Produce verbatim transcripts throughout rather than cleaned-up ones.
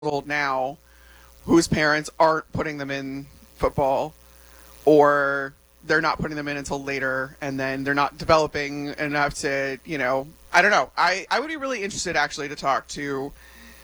old now whose parents aren't putting them in football, or they're not putting them in until later, and then they're not developing enough to, you know, I don't know. I, I would be really interested actually to talk to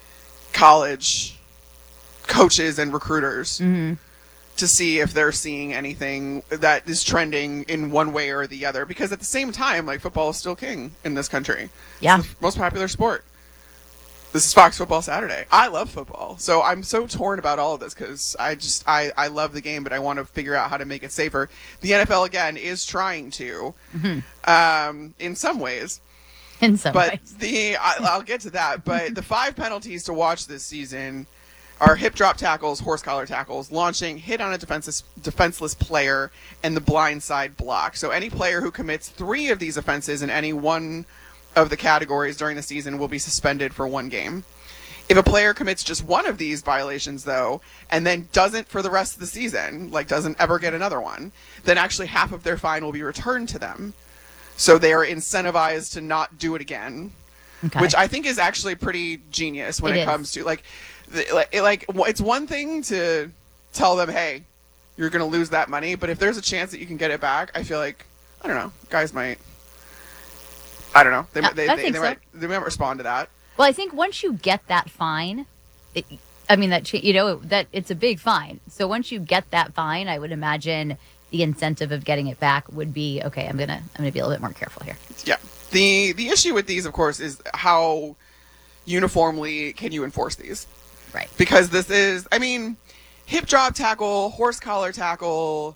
college coaches and recruiters Mm-hmm. to see if they're seeing anything that is trending in one way or the other. Because at the same time, like, football is still king in this country. Yeah. It's the most popular sport. This is Fox Football Saturday. I love football. So I'm so torn about all of this because I just, I, I love the game, but I want to figure out how to make it safer. The N F L, again, is trying to, Mm-hmm. um, in some ways. In some But ways. the, I, I'll get to that. But the five penalties to watch this season are hip drop tackles, horse collar tackles, launching, hit on a defenseless, defenseless player, and the blindside block. So any player who commits three of these offenses in any one of the categories during the season will be suspended for one game. If a player commits just one of these violations, though, and then doesn't for the rest of the season, like doesn't ever get another one, then actually half of their fine will be returned to them. So they are incentivized to not do it again, Okay. which I think is actually pretty genius when It it, is. comes to, like, the, like, it, like, it's one thing to tell them, hey, you're going to lose that money, but if there's a chance that you can get it back, I feel like, I don't know, guys might, I don't know, they, Yeah, they, I they, think they so. might they might respond to that. Well, I think once you get that fine, it, I mean that cha- you know that it's a big fine. So once you get that fine, I would imagine the incentive of getting it back would be okay. I'm gonna I'm gonna be a little bit more careful here. Yeah. The the issue with these, of course, is how uniformly can you enforce these? Right. Because this is, I mean, hip drop tackle, horse collar tackle,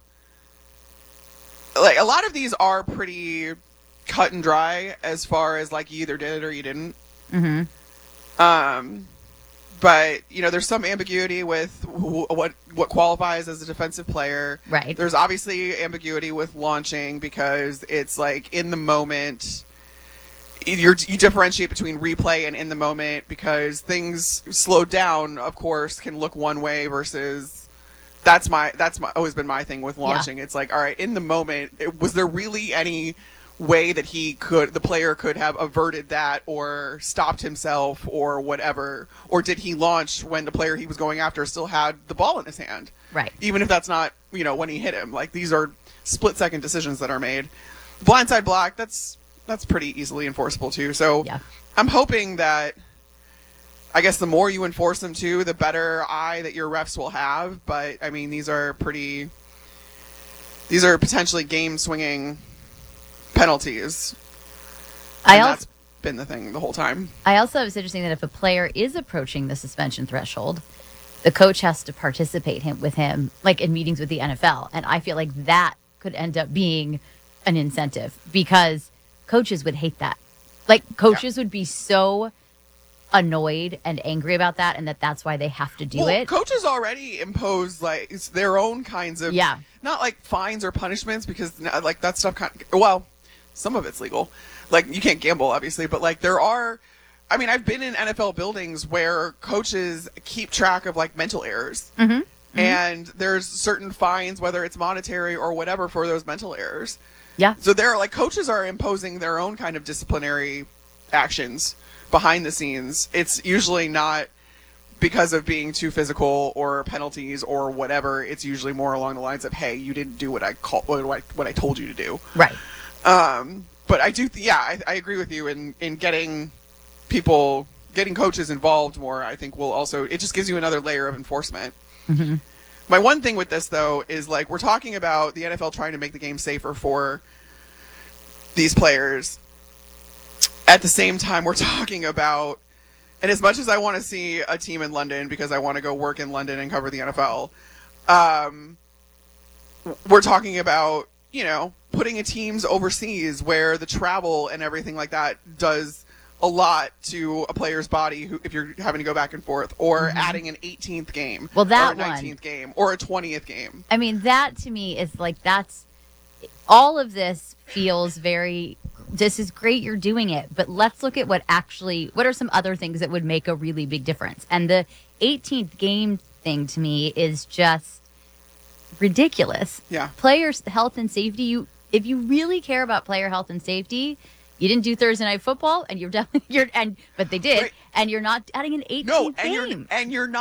like a lot of these are pretty cut and dry as far as like you either did it or you didn't. Mm-hmm. Um, but you know, there's some ambiguity with wh- what what qualifies as a defensive player. Right. There's obviously ambiguity with launching because it's like in the moment. You're, you differentiate between replay and in the moment because things slowed down, of course, can look one way versus that's my that's my always been my thing with launching. It's like, all right, in the moment, it, was there really any way that he could the player could have averted that or stopped himself or whatever, or did he launch when the player he was going after still had the ball in his hand? Right. Even if that's not, you know, when he hit him. Like, these are split second decisions that are made. Blindside block, that's that's pretty easily enforceable too. So Yeah. I'm hoping that, I guess the more you enforce them too, the better eye that your refs will have. But I mean, these are pretty, these are potentially game swinging penalties. I And also that's been the thing the whole time. I also it's interesting that if a player is approaching the suspension threshold, the coach has to participate him with him, like in meetings with the N F L, and I feel like that could end up being an incentive because coaches would hate that. Like coaches would be so annoyed and angry about that, and that that's why they have to do well, it. Coaches already impose like it's their own kinds of Yeah. not like fines or punishments because like that stuff kind of, well, some of it's legal. Like you can't gamble obviously, but like there are. I mean, I've been in N F L buildings where coaches keep track of like mental errors, Mm-hmm. and there's certain fines, whether it's monetary or whatever, for those mental errors. Yeah. So they're like coaches are imposing their own kind of disciplinary actions behind the scenes. It's usually not because of being too physical or penalties or whatever. It's usually more along the lines of, hey, you didn't do what I call what I, what I told you to do. Right. Um, but I do, th- yeah, I, I agree with you in in getting people, getting coaches involved more. I think will also, it just gives you another layer of enforcement. Mm-hmm. My one thing with this, though, is like we're talking about the N F L trying to make the game safer for these players. At the same time, we're talking about, and as much as I want to see a team in London because I want to go work in London and cover the N F L, um, we're talking about, you know, putting a teams overseas where the travel and everything like that does a lot to a player's body who, if you're having to go back and forth, or Mhm. adding an eighteenth game, Well, that or a nineteenth one. game, or a twentieth game. I mean, that to me is like that's all of this feels very. This is great, you're doing it, but let's look at what actually. What are some other things that would make a really big difference? And the eighteenth game thing to me is just ridiculous. Yeah. Players' health and safety. You, if you really care about player health and safety, You didn't do Thursday Night Football, and you're definitely you're and but they did, Right. and you're not adding an eighteenth No, and game. you're and you're not.